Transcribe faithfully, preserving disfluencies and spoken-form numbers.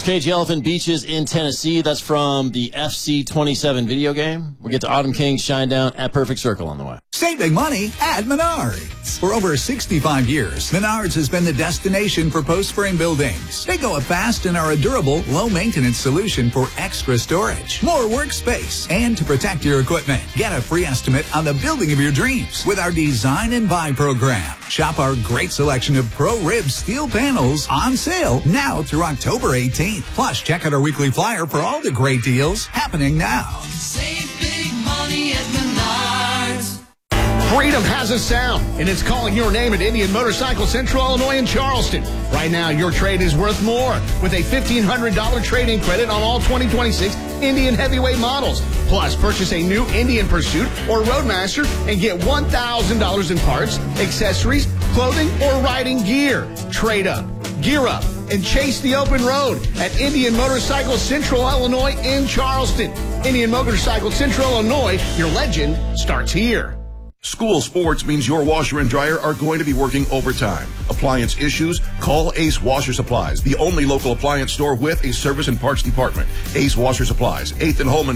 Cage Elephant Beaches in Tennessee. That's from the F C twenty-seven video game. We get to Autumn King Shinedown at Perfect Circle on the way. Save big money at Menards. For over sixty-five years, Menards has been the destination for post-frame buildings. They go up fast and are a durable, low-maintenance solution for extra storage, more workspace, and to protect your equipment. Get a free estimate on the building of your dreams with our Design and Buy program. Shop our great selection of Pro-Rib steel panels on sale now through October eighteenth. Plus, check out our weekly flyer for all the great deals happening now. Save big money at Menards. Freedom has a sound, and it's calling your name at Indian Motorcycle Central Illinois in Charleston. Right now, your trade is worth more with a fifteen hundred dollars trade-in credit on all twenty twenty-six Indian heavyweight models. Plus, purchase a new Indian Pursuit or Roadmaster and get one thousand dollars in parts, accessories, clothing, or riding gear. Trade up, gear up, and chase the open road at Indian Motorcycle Central Illinois in Charleston. Indian Motorcycle Central Illinois, your legend starts here. School sports means your washer and dryer are going to be working overtime. Appliance issues? Call Ace Washer Supplies, the only local appliance store with a service and parts department. Ace Washer Supplies, eighth and Holman.